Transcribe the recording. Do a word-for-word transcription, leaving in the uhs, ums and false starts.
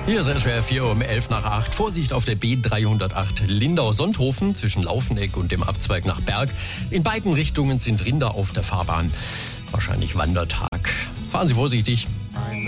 Hier ist S W R vier um elf nach acht. Vorsicht auf der B dreihundertacht Lindau-Sonthofen zwischen Laufeneck und dem Abzweig nach Berg. In beiden Richtungen sind Rinder auf der Fahrbahn. Wahrscheinlich Wandertag. Fahren Sie vorsichtig.